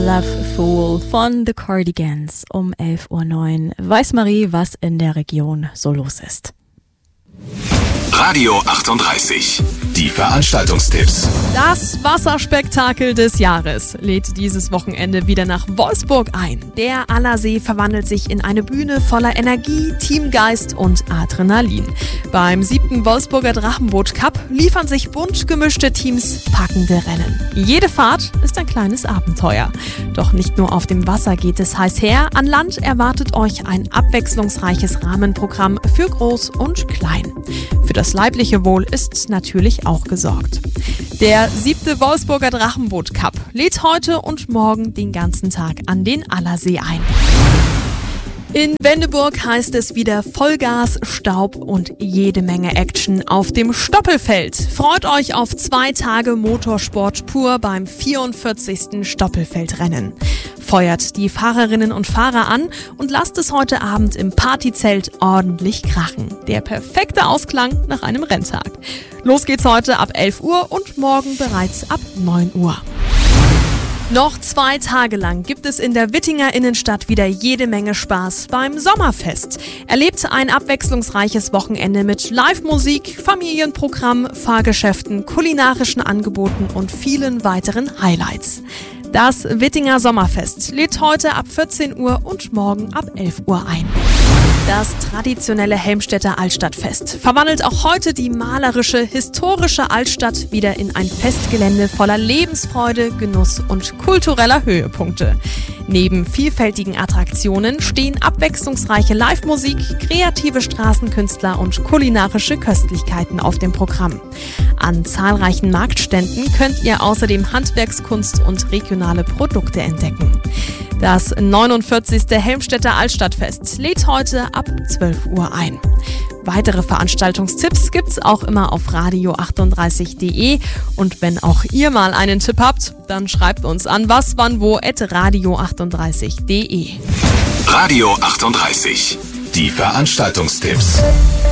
Love Fool von The Cardigans um 11:09 Uhr. Weiß Marie, was in der Region so los ist. Radio 38. Die Veranstaltungstipps. Das Wasserspektakel des Jahres lädt dieses Wochenende wieder nach Wolfsburg ein. Der Allersee verwandelt sich in eine Bühne voller Energie, Teamgeist und Adrenalin. Beim 7. Wolfsburger Drachenboot Cup liefern sich bunt gemischte Teams packende Rennen. Jede Fahrt ist ein kleines Abenteuer. Doch nicht nur auf dem Wasser geht es heiß her. An Land erwartet euch ein abwechslungsreiches Rahmenprogramm für Groß und Klein. Für das leibliche Wohl ist natürlich auch gesorgt. Der 7. Wolfsburger Drachenboot Cup lädt heute und morgen den ganzen Tag an den Allersee ein. In Wendeburg heißt es wieder Vollgas, Staub und jede Menge Action auf dem Stoppelfeld. Freut euch auf 2 Tage Motorsport pur beim 44. Stoppelfeldrennen. Feuert die Fahrerinnen und Fahrer an und lasst es heute Abend im Partyzelt ordentlich krachen. Der perfekte Ausklang nach einem Renntag. Los geht's heute ab 11 Uhr und morgen bereits ab 9 Uhr. Noch 2 Tage lang gibt es in der Wittinger Innenstadt wieder jede Menge Spaß beim Sommerfest. Erlebt ein abwechslungsreiches Wochenende mit Live-Musik, Familienprogramm, Fahrgeschäften, kulinarischen Angeboten und vielen weiteren Highlights. Das Wittinger Sommerfest lädt heute ab 14 Uhr und morgen ab 11 Uhr ein. Das traditionelle Helmstedter Altstadtfest verwandelt auch heute die malerische, historische Altstadt wieder in ein Festgelände voller Lebensfreude, Genuss und kultureller Höhepunkte. Neben vielfältigen Attraktionen stehen abwechslungsreiche Live-Musik, kreative Straßenkünstler und kulinarische Köstlichkeiten auf dem Programm. An zahlreichen Marktständen könnt ihr außerdem Handwerkskunst und regionale Produkte entdecken. Das 49. Helmstedter Altstadtfest lädt heute ab 12 Uhr ein. Weitere Veranstaltungstipps gibt's auch immer auf radio38.de. Und wenn auch ihr mal einen Tipp habt, dann schreibt uns an waswannwo@radio38.de. Radio 38. Die Veranstaltungstipps.